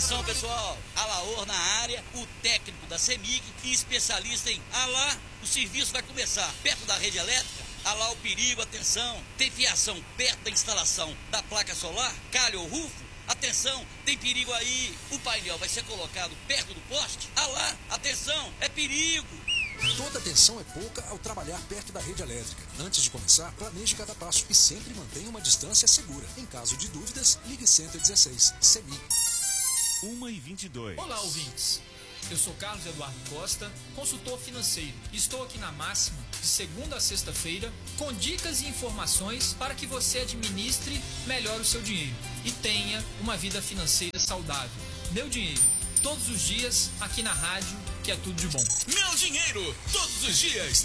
Atenção, pessoal, Alaor na área, o técnico da CEMIG e especialista em Alá, o serviço vai começar perto da rede elétrica. Alá o perigo, atenção, tem fiação perto da instalação da placa solar, calha ou rufo. Atenção, tem perigo aí, o painel vai ser colocado perto do poste. Alá, atenção, é perigo. Toda atenção é pouca ao trabalhar perto da rede elétrica. Antes de começar, planeje cada passo e sempre mantenha uma distância segura. Em caso de dúvidas, ligue 116, CEMIG. 1h22. Olá, ouvintes. Eu sou Carlos Eduardo Costa, consultor financeiro. Estou aqui na Máxima, de segunda a sexta-feira, com dicas e informações para que você administre melhor o seu dinheiro e tenha uma vida financeira saudável. Meu dinheiro, todos os dias, aqui na rádio, que é tudo de bom. Meu dinheiro, todos os dias.